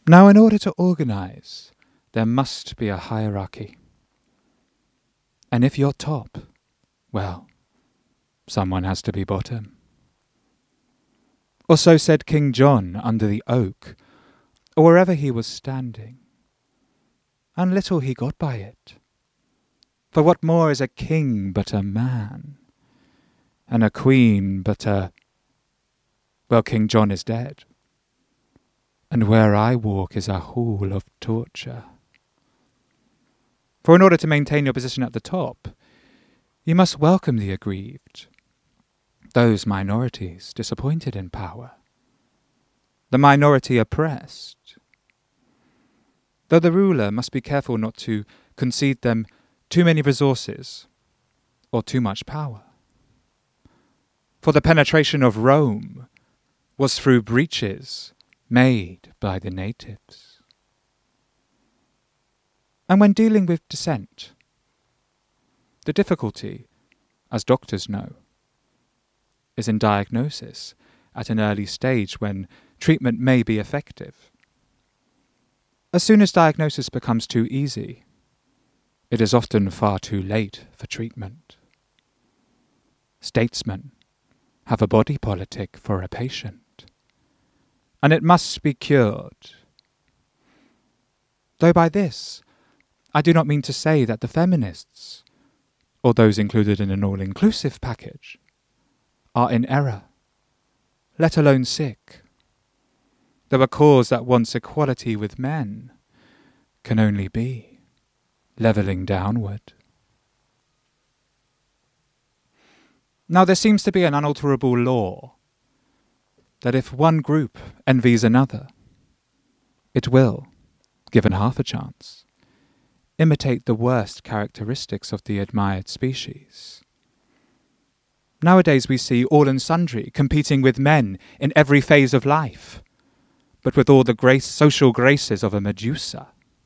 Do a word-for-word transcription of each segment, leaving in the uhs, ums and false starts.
Now, in order to organize, there must be a hierarchy. And if you're top, well, someone has to be bottom. Or so said King John under the oak, or wherever he was standing. And little he got by it. For what more is a king but a man, and a queen but a... Well, King John is dead, and where I walk is a hall of torture. For in order to maintain your position at the top, you must welcome the aggrieved, those minorities disappointed in power, the minority oppressed, though the ruler must be careful not to concede them too many resources or too much power. For the penetration of Rome was through breaches made by the natives. And when dealing with dissent, the difficulty, as doctors know, is in diagnosis at an early stage when treatment may be effective. As soon as diagnosis becomes too easy, it is often far too late for treatment. Statesmen have a body politic for a patient, and it must be cured. Though by this, I do not mean to say that the feminists, or those included in an all-inclusive package, are in error, let alone sick. Though a cause that wants equality with men can only be levelling downward. Now there seems to be an unalterable law that if one group envies another, it will, given half a chance, imitate the worst characteristics of the admired species. Nowadays we see all and sundry competing with men in every phase of life, but with all the grace, social graces of a Medusa.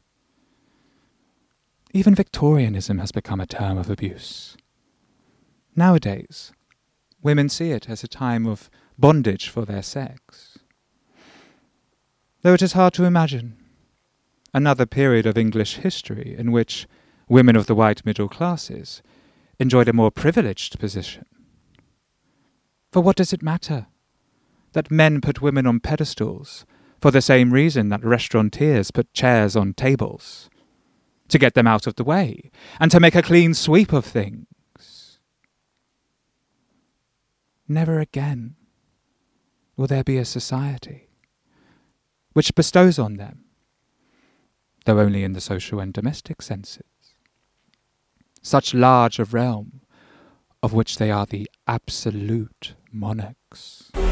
Even Victorianism has become a term of abuse. Nowadays, women see it as a time of bondage for their sex. Though it is hard to imagine another period of English history in which women of the white middle classes enjoyed a more privileged position. For what does it matter that men put women on pedestals for the same reason that restaurateurs put chairs on tables? To get them out of the way, and to make a clean sweep of things. Never again will there be a society which bestows on them, though only in the social and domestic senses, such large a realm of which they are the absolute monarchs.